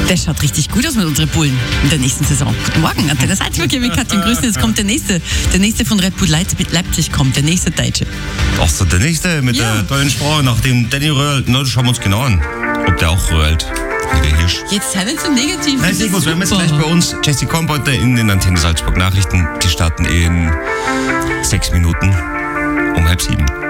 Das schaut richtig gut aus mit unseren Bullen in der nächsten Saison. Guten Morgen, Antenne Salzburg, mit Katrin Grüßen. Jetzt kommt der nächste von Red Bull Leipzig kommt, der nächste Deutsche. Ach so, der nächste mit der tollen Sprache, nachdem Danny röhlt. Na, das schauen wir uns genau an, ob der auch röhlt. Der Hirsch. Jetzt sei nicht so negativ. Nein, sehr gut. Wir haben jetzt gleich bei uns Jesse Kompotter in den Antenne Salzburg Nachrichten. Die starten in 6 Minuten um 6:30.